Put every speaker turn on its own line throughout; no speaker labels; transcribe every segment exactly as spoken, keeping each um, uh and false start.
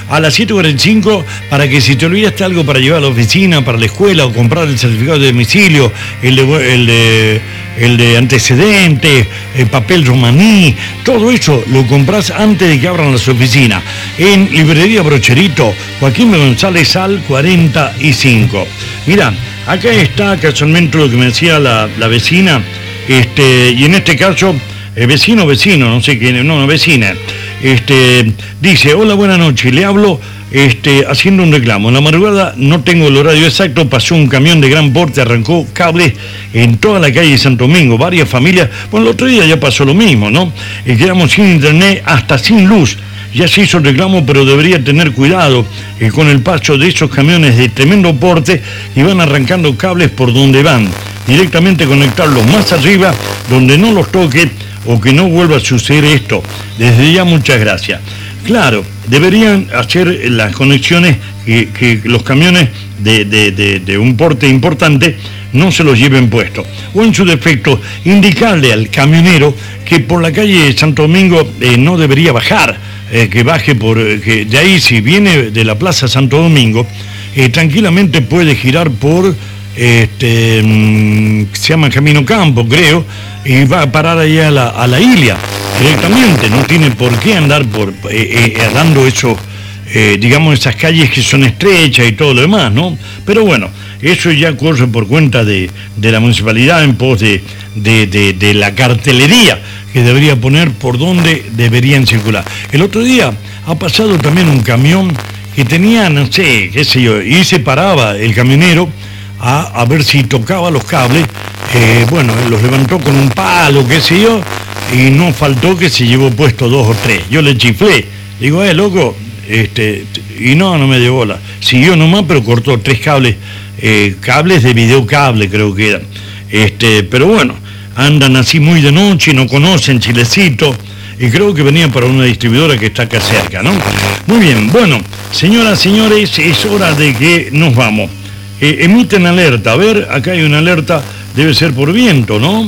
a las siete cuarenta y cinco para que si te olvidaste algo para llevar a la oficina, para la escuela o comprar el certificado de domicilio, el de, el de, el de antecedentes, el papel romaní, todo eso lo compras antes de que abran las oficinas. En Librería Brocherito, Joaquín González al cuarenta y cinco. Mira, acá está casualmente lo que me decía la, la vecina, este, y en este caso, eh, vecino, vecino, no sé quién, no, no, vecina, este, dice, hola, buenas noches, le hablo este, haciendo un reclamo. En la madrugada, no tengo el horario exacto, pasó un camión de gran porte, arrancó cables en toda la calle de Santo Domingo, varias familias, bueno, el otro día ya pasó lo mismo, ¿no? Y quedamos sin internet, hasta sin luz. Ya se hizo el reclamo, pero debería tener cuidado eh, con el paso de esos camiones de tremendo porte y van arrancando cables por donde van. Directamente conectarlos más arriba, donde no los toque o que no vuelva a suceder esto. Desde ya, muchas gracias. Claro, deberían hacer las conexiones que, que los camiones de, de, de, de un porte importante no se los lleven puestos. O en su defecto, indicarle al camionero que por la calle Santo Domingo eh, no debería bajar. Eh, que baje por, eh, que de ahí si viene de la Plaza Santo Domingo, eh, tranquilamente puede girar por, este, mmm, se llama Camino Campo, creo, y va a parar allá a la, a la Ilia, directamente, no tiene por qué andar por, eh, eh, dando eso, eh, digamos, esas calles que son estrechas y todo lo demás, ¿no? Pero bueno, eso ya corre por cuenta de, de la municipalidad en pos de, de, de, de la cartelería que debería poner por donde deberían circular. El otro día ha pasado también un camión que tenía, no sé, qué sé yo, y se paraba el camionero a, a ver si tocaba los cables, eh, bueno, los levantó con un palo, qué sé yo, y no faltó que se llevó puesto dos o tres. Yo le chiflé, digo, eh, loco, este, y no, no me dio bola. Siguió nomás, pero cortó tres cables, eh, cables de videocable creo que eran. Este, pero bueno, andan así muy de noche, no conocen Chilecito, y creo que venían para una distribuidora que está acá cerca, ¿no? Muy bien, bueno, señoras, señores, es hora de que nos vamos. Eh, emiten alerta, a ver, acá hay una alerta, debe ser por viento, ¿no?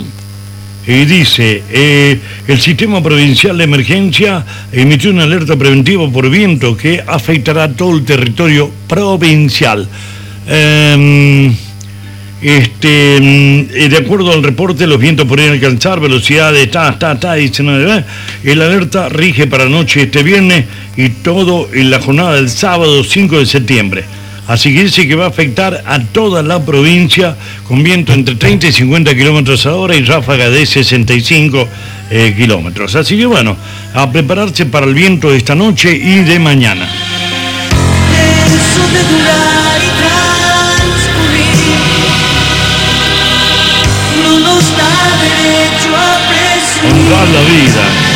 Y dice, eh, el Sistema Provincial de Emergencia emitió una alerta preventiva por viento que afectará todo el territorio provincial. Eh, Este, de acuerdo al reporte, los vientos podrían alcanzar velocidades, ta, ta, ta, y el alerta rige para noche este viernes y todo en la jornada del sábado cinco de septiembre. Así que dice que va a afectar a toda la provincia con viento entre treinta y cincuenta kilómetros a hora y ráfaga de sesenta y cinco eh, kilómetros. Así que bueno, a prepararse para el viento de esta noche y de mañana. Honrar la vida.